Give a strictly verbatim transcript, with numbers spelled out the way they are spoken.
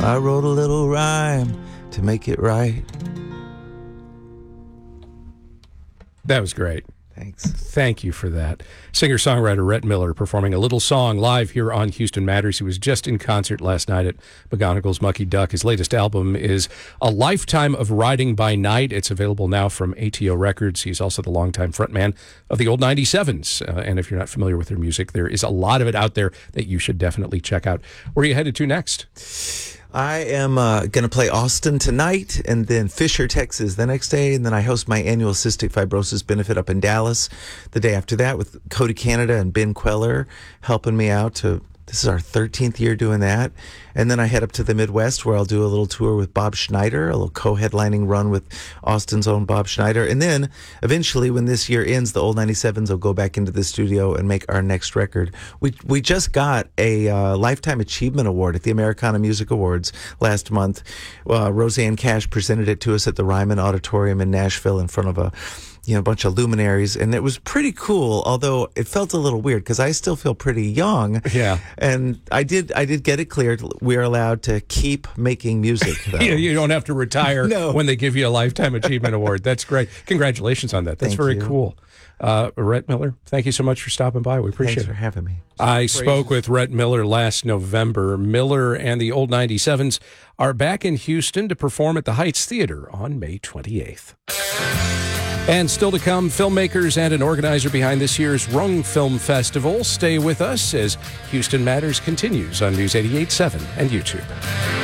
I wrote a little rhyme to make it right. That was great. Thanks. Thank you for that. Singer-songwriter Rhett Miller performing a little song live here on Houston Matters. He was just in concert last night at McGonagall's Mucky Duck. His latest album is A Lifetime of Riding by Night. It's available now from A T O Records. He's also the longtime frontman of the Old ninety-sevens. Uh, and if you're not familiar with their music, there is a lot of it out there that you should definitely check out. Where are you headed to next? I am uh, going to play Austin tonight and then Fisher, Texas the next day. And then I host my annual cystic fibrosis benefit up in Dallas the day after that with Cody Canada and Ben Queller helping me out to. This is our thirteenth year doing that. And then I head up to the Midwest where I'll do a little tour with Bob Schneider, a little co-headlining run with Austin's own Bob Schneider. And then eventually when this year ends, the Old ninety-sevens will go back into the studio and make our next record. We we just got a uh, Lifetime Achievement Award at the Americana Music Awards last month. Uh, Roseanne Cash presented it to us at the Ryman Auditorium in Nashville in front of a you know, a bunch of luminaries, and it was pretty cool, although it felt a little weird because I still feel pretty young. Yeah. And I did I did get it cleared. We're allowed to keep making music. you, you don't have to retire no. when they give you a Lifetime Achievement Award. That's great. Congratulations on that. That's Thank very you. cool. Uh, Rhett Miller, thank you so much for stopping by. We appreciate Thanks it. for having me. I spoke with Rhett Miller last November. Miller and the Old ninety-sevens are back in Houston to perform at the Heights Theater on May twenty-eighth. And still to come, filmmakers and an organizer behind this year's Rung Film Festival. Stay with us as Houston Matters continues on News eighty-eight point seven and YouTube.